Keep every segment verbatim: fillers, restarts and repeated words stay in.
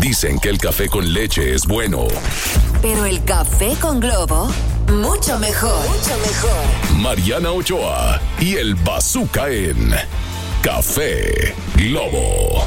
Dicen que el café con leche es bueno. Pero el café con Globo, mucho mejor. Mucho mejor. Mariana Ochoa y el Bazooka en Café Globo.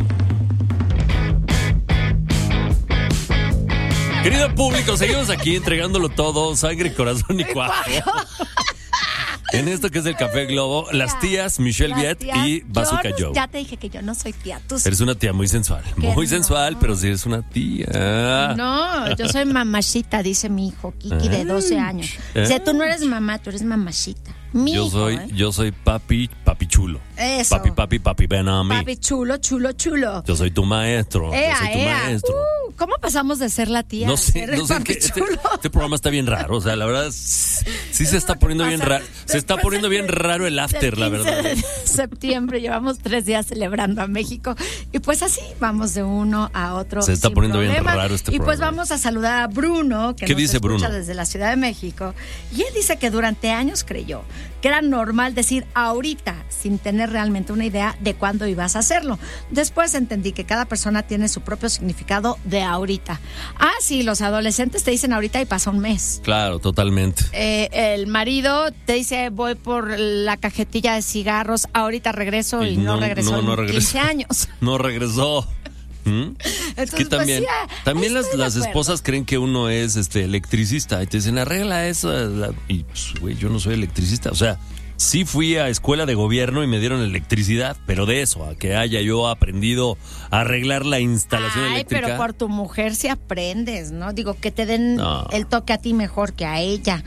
Querido público, seguimos aquí entregándolo todo, sangre, corazón y cuajo. En esto que es el Café Globo, las tías Michelle Las Viet tías, y Bazooka yo no- Joe. Ya te dije que yo no soy tía. Tú sí. Eres una tía muy sensual, Que muy no. sensual, pero sí eres una tía. No, yo soy mamachita, dice mi hijo Kiki de doce años. Dice, tú no eres mamá, tú eres mamachita. Mi Yo hijo, soy, ¿eh? yo soy papi, papi chulo. Eso. Papi, papi, papi, ven a mí. Papi chulo, chulo, chulo. Yo soy tu maestro. Ea, yo soy tu ea. maestro. Uh, ¿Cómo pasamos de ser la tía No a sé, ser el no sé papi qué. Este, chulo? este programa está bien raro. O sea, la verdad, sí, sí se está lo que poniendo bien pasa. raro. Se está Después poniendo del- bien raro el after, la del verdad. quince de septiembre llevamos tres días celebrando a México y pues así vamos de uno a otro. Se está sin poniendo bien problema. raro este Y pues programa. vamos a saludar a Bruno, que ¿Qué nos dice escucha Bruno? desde la Ciudad de México. Y él dice que durante años creyó que era normal decir ahorita sin tener realmente una idea de cuándo ibas a hacerlo. Después entendí que cada persona tiene su propio significado de ahorita. Ah, sí, los adolescentes te dicen ahorita y pasa un mes. Claro, totalmente. Eh, el marido te dice voy por la cajetilla de cigarros, ahorita regreso y, Y no, no- regresó no, no en regresó. quince años. No regresó. ¿Mm? Es que Entonces, también, pues, sí, también las, estoy de las acuerdo. esposas creen que uno es este electricista y te dicen arregla eso. la- Y pues, güey, yo no soy electricista. O sea, sí fui a escuela de gobierno y me dieron electricidad, pero de eso, a que haya yo aprendido a arreglar la instalación Ay, eléctrica. pero por tu mujer si aprendes, ¿no? Digo, que te den No. el toque a ti mejor que a ella.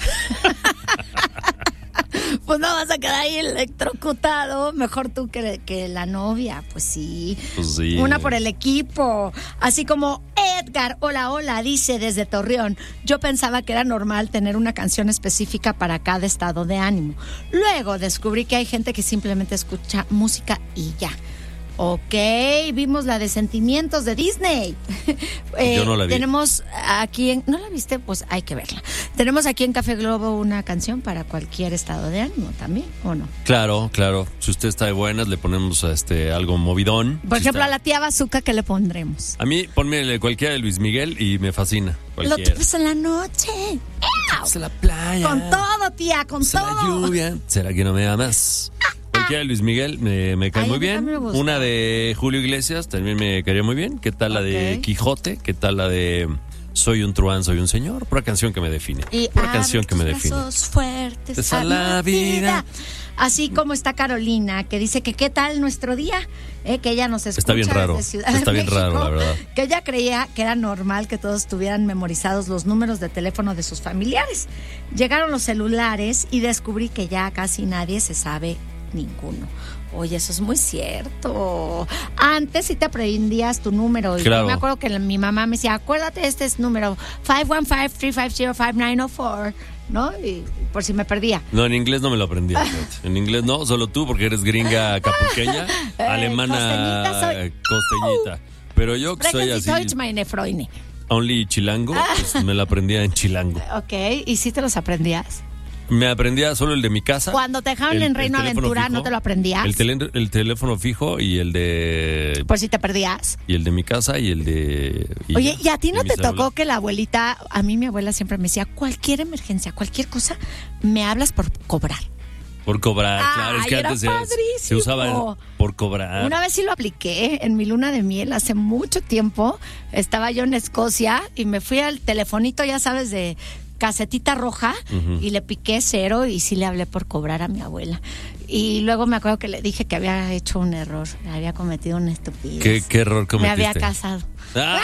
Pues no vas a quedar ahí electrocutado, mejor tú que, que la novia, pues sí. Pues sí. Una por el equipo. Así como Edgar, hola, hola, dice desde Torreón. Yo pensaba que era normal tener una canción específica para cada estado de ánimo. Luego descubrí que hay gente que simplemente escucha música y ya. Ok, vimos la de Sentimientos de Disney. Eh, Yo no la vi. Tenemos aquí en... ¿No la viste? Pues hay que verla. Tenemos aquí en Café Globo una canción para cualquier estado de ánimo también, ¿o no? Claro, claro. Si usted está de buenas, le ponemos este algo movidón. Por Si ejemplo, está- a la tía Bazooka, ¿qué le pondremos? A mí, ponme cualquiera de Luis Miguel y me fascina. Lo que Cualquiera. pasa en la noche. ¡Eau! En la playa. Con todo, tía, con En la todo. lluvia. ¿Será que no me amas? Cualquiera de Luis Miguel me, me cae Ay, a muy mí bien. también me gusta. Una de Julio Iglesias también me caería muy bien. ¿Qué tal la de Ok. Quijote? ¿Qué tal la de Soy un truán, soy un señor? Pura canción que me define. Y Pura abre canción que me tus define. brazos fuertes Esa a la vida. Así como está Carolina, que dice que qué tal nuestro día, eh, que ella nos escucha Está bien raro, desde Ciudad de está bien México, raro, la verdad. que ella creía que era normal que todos tuvieran memorizados los números de teléfono de sus familiares. Llegaron los celulares y descubrí que ya casi nadie se sabe ninguno. Oye, eso es muy cierto. Antes sí te aprendías tu número. Y Claro. yo me acuerdo que mi mamá me decía, acuérdate, este es número cinco uno cinco, tres cinco cero, cinco nueve cero cuatro, ¿no? Y por si me perdía. No, en inglés no me lo aprendí. fíjate. En inglés no, solo tú, porque eres gringa capuqueña, Eh, alemana costeñita soy. costeñita. Pero yo que soy Sprechen Sie así, Deutsch, meine Freunde. only chilango, pues me la aprendía en chilango. Ok, ¿y si te los aprendías? Me aprendía solo el de mi casa. Cuando te dejaron el- en el Reino teléfono Aventura, fijo, ¿no te lo aprendías? El, tele- el teléfono fijo y el de Por si te perdías. y el de mi casa y el de y Oye, ya, ¿y a ti no mis te tocó abuelos. que la abuelita, a mí mi abuela siempre me decía, cualquier emergencia, cualquier cosa, me hablas por cobrar? Por cobrar? Ay, Claro, es que era antes se, se padrísimo. usaba por cobrar. Una vez sí lo apliqué en mi luna de miel hace mucho tiempo. Estaba yo en Escocia y me fui al telefonito, ya sabes, de casetita roja Ujú. y le piqué cero y sí le hablé por cobrar a mi abuela. Y luego me acuerdo que le dije que había hecho un error, había cometido una estupidez. ¿Qué, qué error Me cometiste? había casado. ¡Ah!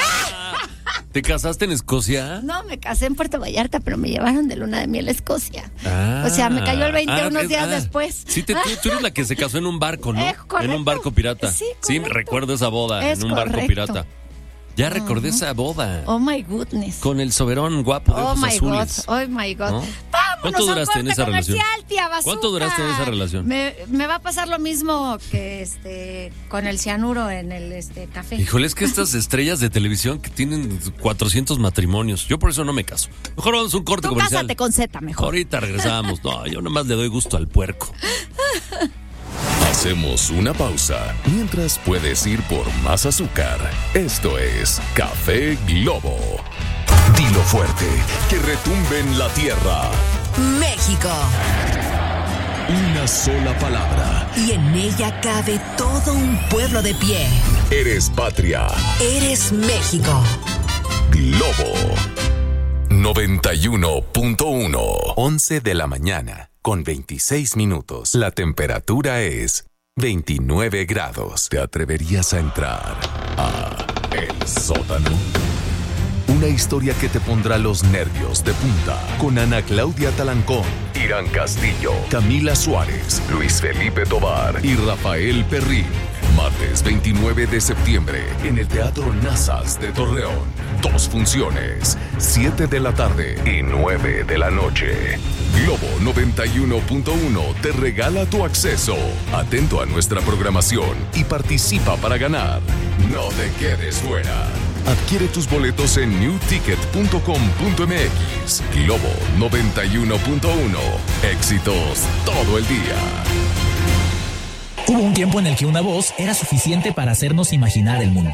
¿Te casaste en Escocia? No, me casé en Puerto Vallarta, pero me llevaron de luna de miel a Escocia. Ah. O sea, me cayó el veinte Ah, unos es- días ah. después. Sí, te- tú, tú eres la que se casó en un barco, ¿no? Es correcto. En un barco pirata. Sí, Sí, correcto. recuerdo esa boda, Es en un barco correcto. pirata. Ya recordé esa boda. Oh my goodness. Con el soberón guapo de Oh ojos my azules. God, oh my God. ¿No? Vámonos ¿Cuánto a un duraste en corte esa relación? comercial, tía Bazooka. ¿Cuánto duraste en esa relación? Me, me va a pasar lo mismo que este con el cianuro en el este café. Híjole, es que estas estrellas de televisión que tienen cuatrocientos matrimonios. Yo por eso no me caso. Mejor vamos a un corte Tú comercial. cásate con Z mejor. Ahorita regresamos. No, yo nomás le doy gusto al puerco. Hacemos una pausa mientras puedes ir por más azúcar. Esto es Café Globo. Dilo fuerte, que retumbe en la tierra. México. Una sola palabra. Y en ella cabe todo un pueblo de pie. Eres patria. Eres México. Globo noventa y uno punto uno. once de la mañana, con veintiséis minutos. La temperatura es veintinueve grados. ¿Te atreverías a entrar a El Sótano? Una historia que te pondrá los nervios de punta. Con Ana Claudia Talancón, Irán Castillo, Camila Suárez, Luis Felipe Tobar y Rafael Perrín. Martes veintinueve de septiembre en el Teatro Nazas de Torreón. Dos funciones, siete de la tarde y nueve de la noche. Globo noventa y uno punto uno te regala tu acceso. Atento a nuestra programación y participa para ganar. No te quedes fuera. Adquiere tus boletos en new ticket punto com punto m x. Globo noventa y uno punto uno. Éxitos todo el día. Hubo un tiempo en el que una voz era suficiente para hacernos imaginar el mundo.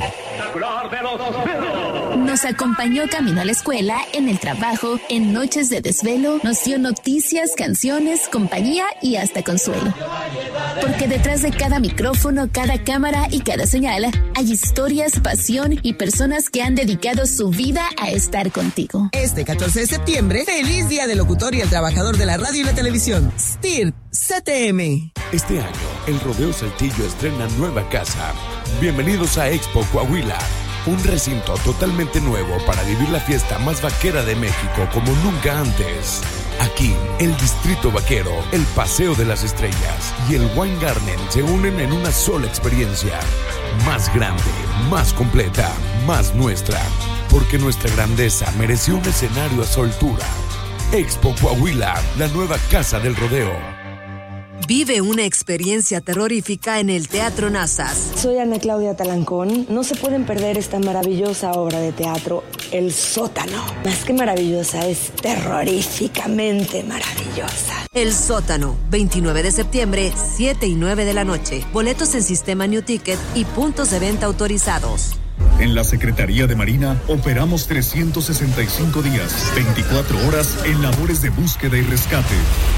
Nos acompañó camino a la escuela, en el trabajo, en noches de desvelo, nos dio noticias, canciones, compañía y hasta consuelo. Porque detrás de cada micrófono, cada cámara y cada señal, hay historias, pasión y personas que han dedicado su vida a estar contigo. Este catorce de septiembre, feliz Día del Locutor y el Trabajador de la Radio y la Televisión. S T I R C T M. Este año, el Rodeo Saltillo estrena nueva casa. Bienvenidos a Expo Coahuila, un recinto totalmente nuevo para vivir la fiesta más vaquera de México como nunca antes. Aquí, el Distrito Vaquero, el Paseo de las Estrellas y el Wine Garden se unen en una sola experiencia. Más grande, más completa, más nuestra. Porque nuestra grandeza mereció un escenario a su altura. Expo Coahuila, la nueva casa del rodeo. Vive una experiencia terrorífica en el Teatro Nazas. Soy Ana Claudia Talancón. No se pueden perder esta maravillosa obra de teatro, El Sótano. Más que maravillosa, es terroríficamente maravillosa. El Sótano, veintinueve de septiembre, siete y nueve de la noche. Boletos en sistema New Ticket y puntos de venta autorizados. En la Secretaría de Marina operamos trescientos sesenta y cinco días, veinticuatro horas en labores de búsqueda y rescate.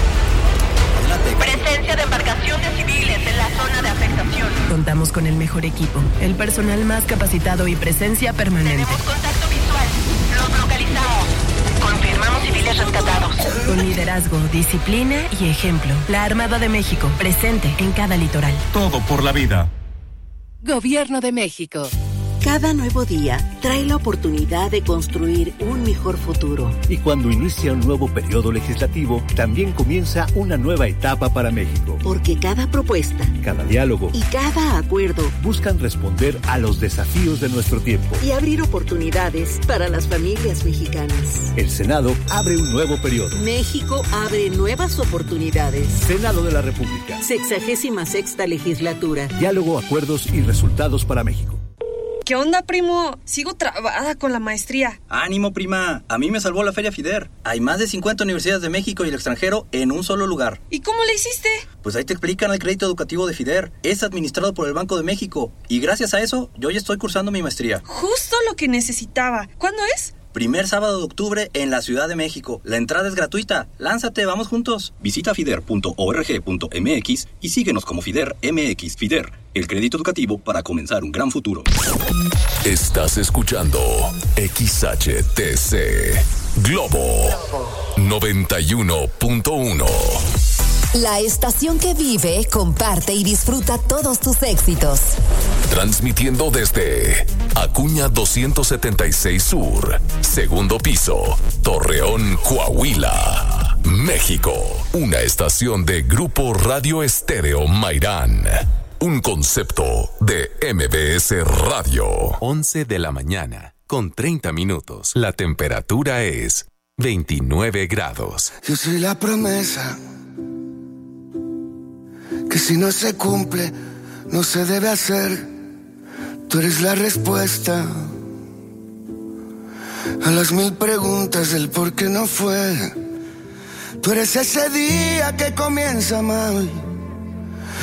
Presencia de embarcaciones civiles en la zona de afectación. Contamos con el mejor equipo, el personal más capacitado y presencia permanente. Tenemos contacto visual. Los localizamos. Confirmamos civiles rescatados. Con liderazgo, disciplina y ejemplo. La Armada de México, presente en cada litoral. Todo por la vida. Gobierno de México. Cada nuevo día trae la oportunidad de construir un mejor futuro. Y cuando inicia un nuevo periodo legislativo, también comienza una nueva etapa para México. Porque cada propuesta, cada diálogo y cada acuerdo buscan responder a los desafíos de nuestro tiempo y abrir oportunidades para las familias mexicanas. El Senado abre un nuevo periodo. México abre nuevas oportunidades. Senado de la República. Sexagésima sexta legislatura. Diálogo, acuerdos y resultados para México. ¿Qué onda, primo? Sigo trabada con la maestría. Ánimo, prima. A mí me salvó la Feria FIDER. Hay más de cincuenta universidades de México y el extranjero en un solo lugar. ¿Y cómo le hiciste? Pues ahí te explican el crédito educativo de FIDER. Es administrado por el Banco de México. Y gracias a eso, yo ya estoy cursando mi maestría. Justo lo que necesitaba. ¿Cuándo es? Primer sábado de octubre en la Ciudad de México. La entrada es gratuita. Lánzate, vamos juntos. Visita fider punto org punto m x y síguenos como FIDER M X. FIDER, el crédito educativo para comenzar un gran futuro. Estás escuchando X H T C Globo noventa y uno punto uno. La estación que vive, comparte y disfruta todos tus éxitos. Transmitiendo desde Acuña doscientos setenta y seis Sur, segundo piso, Torreón, Coahuila, México. Una estación de Grupo Radio Estéreo Mairán. Un concepto de M B S Radio. once de la mañana, con treinta minutos. La temperatura es veintinueve grados. Yo soy la promesa que si no se cumple, no se debe hacer. Tú eres la respuesta a las mil preguntas del por qué no fue. Tú eres ese día que comienza mal